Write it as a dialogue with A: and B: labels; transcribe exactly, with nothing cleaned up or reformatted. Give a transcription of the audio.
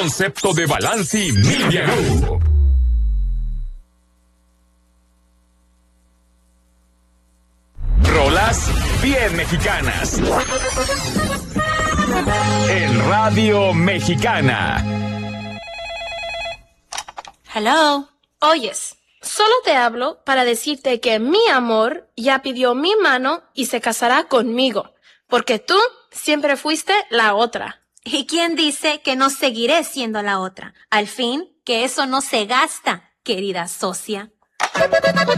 A: concepto de Balanci Media Group. Rolas bien mexicanas. En Radio Mexicana.
B: Hello. Oyes, solo te hablo para decirte que mi amor ya pidió mi mano y se casará conmigo, porque tú siempre fuiste la otra.
C: ¿Y quién dice que no seguiré siendo la otra? Al fin, que eso no se gasta, querida socia.